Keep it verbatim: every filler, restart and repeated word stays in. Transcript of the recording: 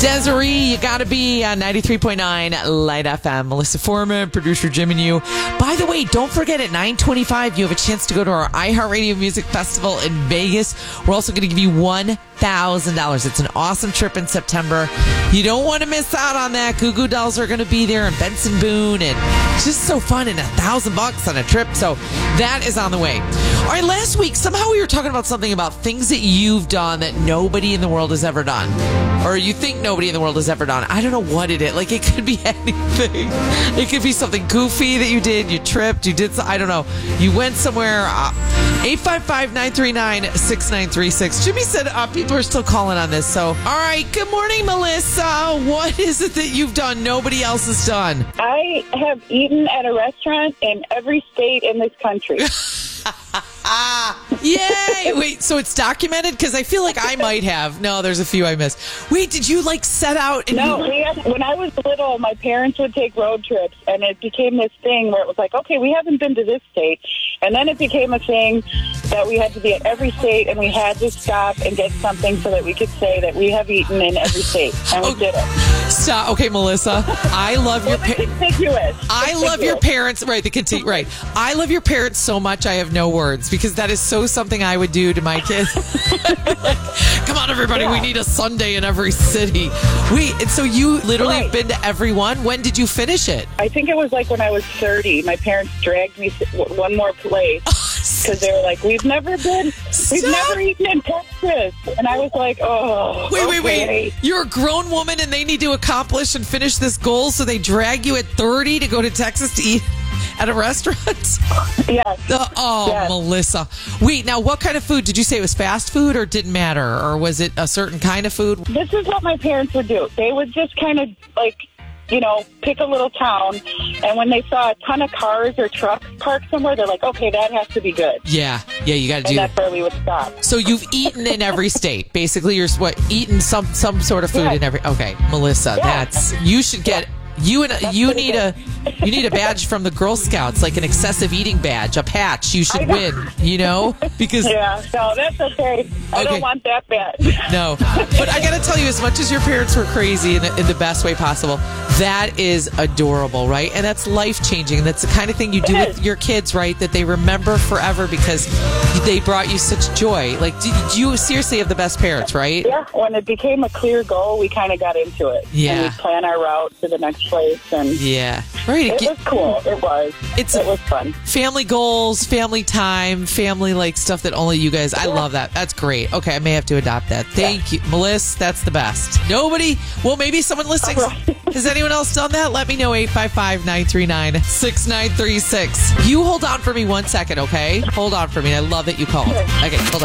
Desiree, you gotta be on ninety-three point nine Light F M. Melissa Foreman, producer Jim and you. By the way, don't forget at nine twenty-five, you have a chance to go to our iHeartRadio Music Festival in Vegas. We're also going to give you one thousand dollars. It's an awesome trip in September. You don't want to miss out on that. Goo Goo Dolls are going to be there, and Benson Boone, and it's just so fun, and a thousand bucks on a trip. So that is on the way. All right, last week, somehow we were talking about something about things that you've done that nobody in the world has ever done. Or you think nobody in the world has ever done. I don't know what it is. Like, it could be anything. It could be something goofy that you did. You tripped. You did, I don't know. You went somewhere. Uh, eight five five, nine three nine, six nine three six. Jimmy said uh, people are still calling on this. So, all right. Good morning, Melissa. What is it that you've done nobody else has done? I have eaten at a restaurant in every state in this country. Ah, yay! Wait, so it's documented? Because I feel like I might have. No, there's a few I missed. Wait, did you like set out? And no, you... we had, when I was little, my parents would take road trips, and it became this thing where it was like, okay, we haven't been to this state. And then it became a thing that we had to be at every state, and we had to stop and get something so that we could say that we have eaten in every state. And we okay. did it. Stop. Okay, Melissa, I love your well, parents. Contiguous. I love your parents. Right, the conti- Right. I love your parents so much I have no words, because that is so something I would do to my kids. Like, come on, everybody, yeah. we need a Sunday in every city. Wait, and so you literally right. have been to every one? When did you finish it? I think it was like when I was thirty. My parents dragged me to one more place because they were like, we've never been, Stop. we've never eaten in Texas. And I was like, oh, Wait, wait, okay. wait. You're a grown woman and they need to accomplish and finish this goal, so they drag you at thirty to go to Texas to eat at a restaurant? Yes. Uh, oh, yes. Melissa. Wait, now what kind of food? Did you say it was fast food or didn't matter? Or was it a certain kind of food? This is what my parents would do. They would just kind of like, you know, pick a little town, and when they saw a ton of cars or trucks parked somewhere, they're like, okay, that has to be good. Yeah, yeah, you got to do and that. that's where we would stop. So you've eaten in every state. Basically, you're what eaten some some sort of food Yes. in every. Okay, Melissa, Yes. that's you should get. You and That's you pretty need a you need a badge from the Girl Scouts, like an excessive eating badge, a patch. You should I know. win, you know, because Yeah, no, that's okay. I Okay. don't want that bad. no. But I got to tell you, as much as your parents were crazy in the, in the best way possible, that is adorable, right? And that's life changing. And that's the kind of thing you do It with is. your kids, right? That they remember forever because they brought you such joy. Like, do, do you seriously have the best parents, right? Yeah, when it became a clear goal, we kind of got into it. Yeah. And we'd plan our route to the next place, and Yeah, right. it It was cool. It was. It's- it was fun. family goals, family time, family like stuff that only you guys. I love that. That's great. Okay, I may have to adopt that. Thank you, Melissa. That's the best. Nobody. Well, maybe someone listening. All right. Has anyone else done that? Let me know. eight five five, nine three nine, six nine three six. You hold on for me one second, okay? Hold on for me. I love that you called. Okay, hold on.